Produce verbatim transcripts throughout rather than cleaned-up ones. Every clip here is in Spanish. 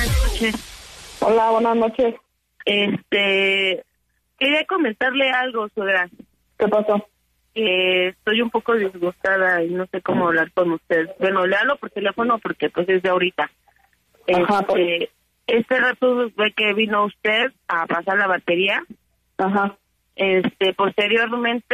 buenas noches. Hola, buenas noches. Este, quería comentarle algo, suegra. ¿Qué pasó? Que estoy un poco disgustada y no sé cómo hablar con usted. Bueno, le hablo por teléfono porque pues es de ahorita. Ajá, Este, pues. este rato ve que vino usted a pasar la batería. Ajá. Este, posteriormente,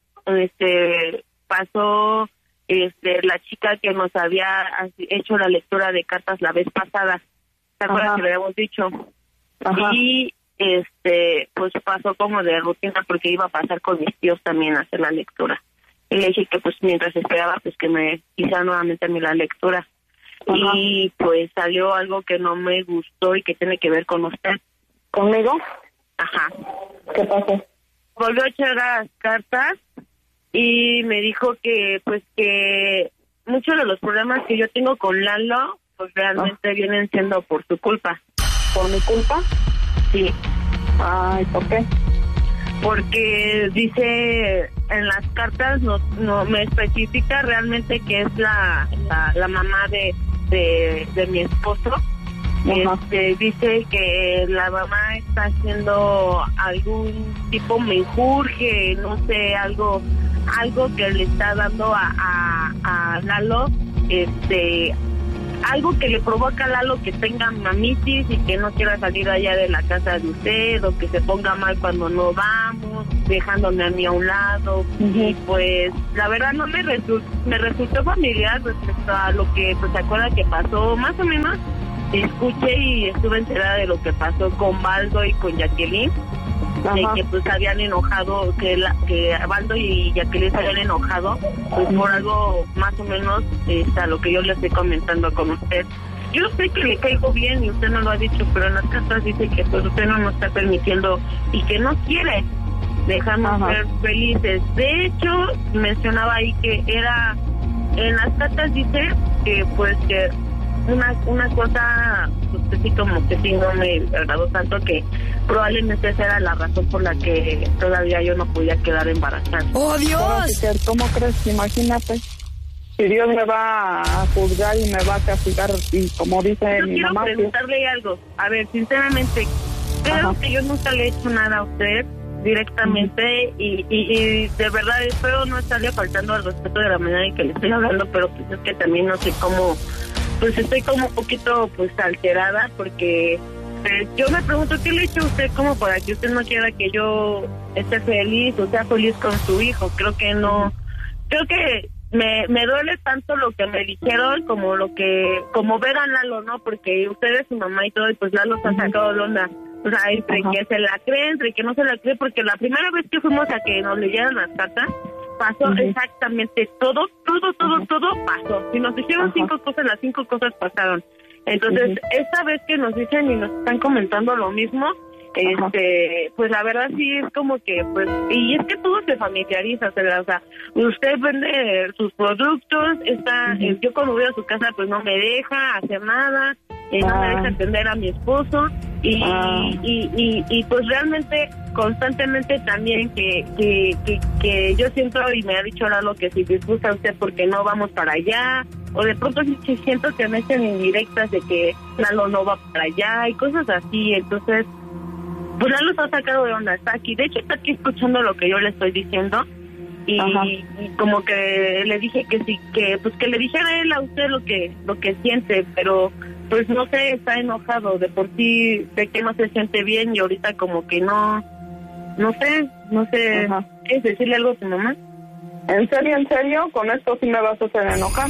este, pasó, este, la chica que nos había hecho la lectura de cartas la vez pasada. ¿Se acuerdan que lo habíamos dicho? Ajá. Y, este, pues pasó como de rutina porque iba a pasar con mis tíos también a hacer la lectura. Y le dije que pues mientras esperaba, pues que me hiciera nuevamente a mí la lectura. Ajá. Y pues salió algo que no me gustó y que tiene que ver con usted. ¿Conmigo? Ajá. ¿Qué pasó? Volvió a echar las cartas y me dijo que pues que muchos de los problemas que yo tengo con Lalo pues realmente ah. vienen siendo por su culpa. ¿Por mi culpa? Sí. Ay, ¿por qué? Porque dice en las cartas, no no me especifica realmente que es la la, la mamá de, de, de mi esposo. Este, dice que la mamá está haciendo algún tipo menjurje, no sé, algo algo que le está dando a, a, a Lalo, este, algo que le provoca a Lalo que tenga mamitis y que no quiera salir allá de la casa de usted, o que se ponga mal cuando no vamos, dejándome a mí a un lado. Uh-huh. Y pues la verdad no me resultó, me resultó familiar respecto a lo que pues se acuerda que pasó, más o menos. Escuché y estuve enterada de lo que pasó con Baldo y con Jacqueline. Ajá. De que pues habían enojado, que la, que Baldo y Jacqueline se habían enojado pues por algo más o menos este, a lo que yo le estoy comentando con usted. Yo sé que le caigo bien y usted no lo ha dicho, pero en las cartas dice que pues usted no nos está permitiendo y que no quiere dejarnos Ajá. ser felices. De hecho, mencionaba ahí que era, en las cartas dice que pues que una una cosa pues sí como que sí no me agradó tanto, que probablemente esa era la razón por la que todavía yo no podía quedar embarazada. ¡Oh, Dios! ¿Cómo crees? Imagínate. Si Dios me va a juzgar y me va a castigar, y como dice yo mi quiero mamá... preguntarle que... algo. A ver, sinceramente, creo Ajá. que yo nunca le he hecho nada a usted directamente uh-huh. y, y, y de verdad espero no estarle faltando al respeto de la manera en que le estoy hablando, pero pues es que también no sé cómo... Pues estoy como un poquito pues alterada porque pues, yo me pregunto qué le he hecho a usted como para que usted no quiera que yo esté feliz o sea feliz con su hijo. Creo que no, creo que me, me duele tanto lo que me dijeron como lo que, como ver a Lalo, ¿no? Porque usted es su mamá y todo y pues Lalo se ha sacado de onda. O sea, entre Ajá. que se la cree, entre que no se la cree, porque la primera vez que fuimos a que nos leyeran las cartas, pasó uh-huh. exactamente todo, todo, todo, uh-huh. todo pasó. Si nos dijeron uh-huh. cinco cosas, las cinco cosas pasaron. Entonces, uh-huh. esta vez que nos dicen y nos están comentando lo mismo, uh-huh. este, pues la verdad sí es como que, pues, y es que todo se familiariza, o sea, o sea usted vende sus productos, está, uh-huh. yo cuando voy a su casa, pues no me deja hacer nada, eh, uh-huh. no me deja atender a mi esposo, y, uh-huh. y, y, y pues realmente constantemente también que, que, que, que yo siento y me ha dicho Lalo que si disgusta a usted porque no vamos para allá, o de pronto sí siento que me hacen indirectas de que Lalo no va para allá y cosas así. Entonces pues Lalo está sacado de onda, está aquí, de hecho está aquí escuchando lo que yo le estoy diciendo y, y como que le dije que sí, que pues que le dijera a él a usted lo que lo que siente, pero pues no sé, está enojado, de por sí de que no se siente bien y ahorita como que no No sé, no sé, Ajá. ¿quieres decirle algo a tu mamá? ¿En serio, en serio? Con esto sí me vas a hacer enojar,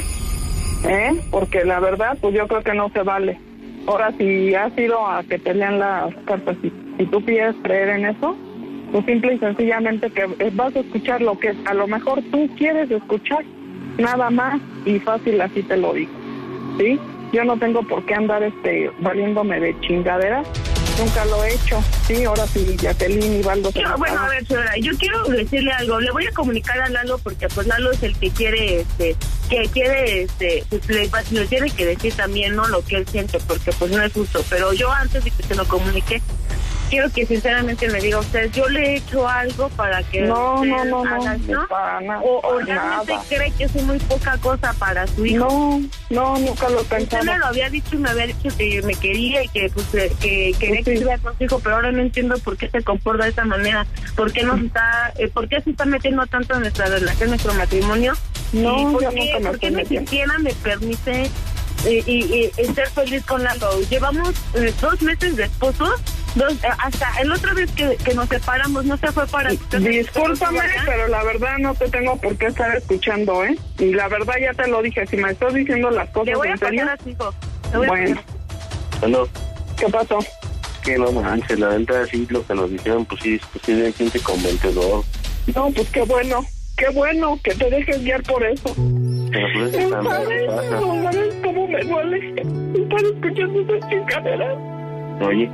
¿eh? Porque la verdad, pues yo creo que no se vale. Ahora, si has ido a que te lean las cartas, si, si tú quieres creer en eso, pues simple y sencillamente que vas a escuchar lo que a lo mejor tú quieres escuchar, nada más, y fácil así te lo digo, ¿sí? Yo no tengo por qué andar este valiéndome de chingaderas. Nunca lo he hecho, sí, ahora sí, Jacqueline y Baldo. Yo, bueno, a ver, señora, yo quiero decirle algo, le voy a comunicar a Lalo porque pues Lalo es el que quiere, este, que quiere, este, pues le, le tiene que decir también, ¿no?, lo que él siente, porque pues no es justo, pero yo antes de que se lo comunique, quiero que sinceramente me diga usted, yo le he hecho algo para que no, usted no, no, haga, no, ¿no? para nada, o, o para realmente nada. cree que soy muy poca cosa para su hijo. No, no, nunca lo Usted pensaba. me lo había dicho y me había dicho que me quería y que pues que, que quería Sí. que estuviera con su hijo, pero ahora no entiendo por qué se comporta de esa manera, por qué nos está, eh, por qué se está metiendo tanto en nuestra relación, en nuestro matrimonio. No, y por yo qué, nunca me por qué estoy ni metiendo. siquiera me permite eh, y, y, y ser feliz con Lalo. Llevamos eh, dos meses de esposos, dos, eh, hasta el otra vez que, que nos separamos, no se fue para... Discúlpame, pero la verdad no te tengo por qué estar escuchando, ¿eh? Y la verdad ya te lo dije, si me estás diciendo las cosas Le voy a en serio... pasar a su hijo. Le voy a Bueno, pasar. Bueno, ¿qué pasó? que no manches, la verdad sí, lo que nos dijeron, pues sí, pues sí, de gente convencedor. No, pues qué bueno, qué bueno que te dejes guiar por eso. Pero pues No eso también sabes, pasa. no sabes cómo me duele estar escuchando esas chingaderas. Oye,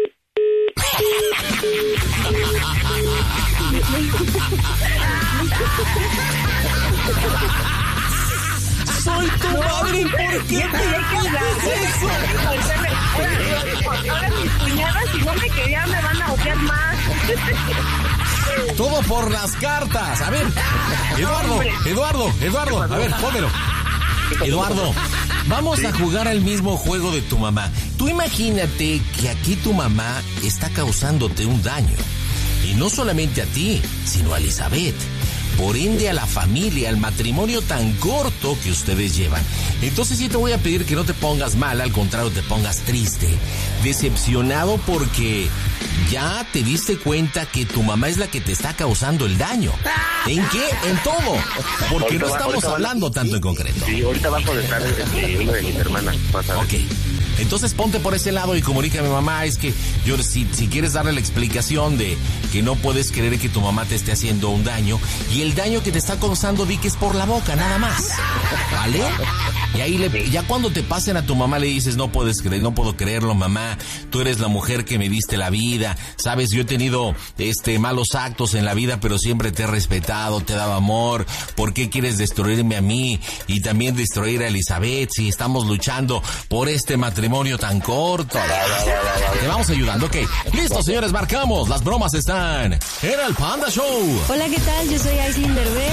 Soy tu madre, ¿por qué me haces eso? Ahora mis cuñadas, si no me querían, me van a odiar más. Todo por las cartas. A ver, Eduardo, Eduardo, Eduardo, a ver, pónmelo. Eduardo, vamos a jugar al mismo juego de tu mamá. Tú imagínate que aquí tu mamá está causándote un daño. Y no solamente a ti, sino a Elizabeth. Por ende, a la familia, al matrimonio tan corto que ustedes llevan. Entonces sí te voy a pedir que no te pongas mal, al contrario, te pongas triste, decepcionado, porque ya te diste cuenta que tu mamá es la que te está causando el daño. ¿En qué? En todo. Porque no estamos hablando tanto en concreto. sí, ahorita va a contestar este, una de mis hermanas. Vas a ver. Ok. Entonces ponte por ese lado y comunícame, mamá, es que yo si, si quieres darle la explicación de que no puedes creer que tu mamá te esté haciendo un daño, y el daño que te está causando di que es por la boca, nada más, ¿vale? Y ahí le, ya cuando te pasen a tu mamá le dices, no puedes creer, no puedo creerlo, mamá, tú eres la mujer que me diste la vida, sabes, yo he tenido este malos actos en la vida, pero siempre te he respetado, te he dado amor, ¿por qué quieres destruirme a mí y también destruir a Elizabeth si estamos luchando por este matrimonio tan corto? Te vamos ayudando, ok. Listo, señores, marcamos, las bromas están en el Panda Show. Hola, ¿qué tal? Yo soy Aislinn Derbez.